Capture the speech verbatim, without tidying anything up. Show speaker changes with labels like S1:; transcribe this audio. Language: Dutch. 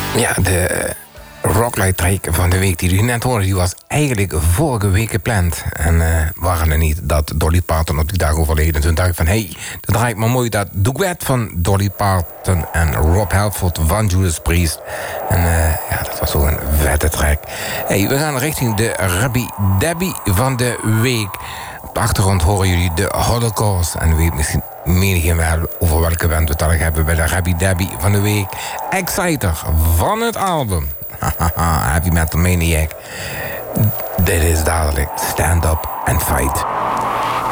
S1: Ja, de Rocklight track van de week die u net hoorde, die was eigenlijk vorige week gepland. En uh, waren er niet dat Dolly Parton op die dag overleden. Toen dacht ik van, hé, hey, dan draai ik maar mooi dat duet van Dolly Parton en Rob Halford van Judas Priest. En uh, ja, dat was zo'n vette track. Hey, we gaan richting de Rabbi Debbie van de week. Op de achtergrond horen jullie de Holocaust. En weet misschien menigen wel over welke band we het al hebben bij de Rabbi Debbie van de week. Exciter van het album Heavy Metal Maniac. Dit is dadelijk Stand Up and Fight.